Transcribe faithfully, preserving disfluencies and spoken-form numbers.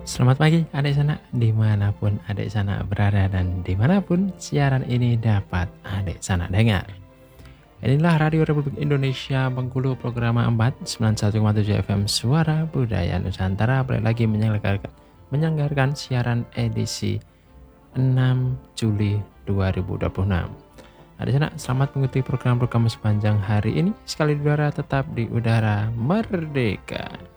Selamat pagi adik sanak, dimanapun adik sanak berada dan dimanapun siaran ini dapat adik sanak dengar. Inilah Radio Republik Indonesia Bengkulu, program empat sembilan puluh satu koma tujuh F M Suara Budaya Nusantara balik lagi menyelenggarakan, menyelenggarakan siaran edisi enam Juli dua ribu dua puluh enam. Adik sanak, selamat mengikuti program-program sepanjang hari ini. Sekali udara tetap di udara merdeka.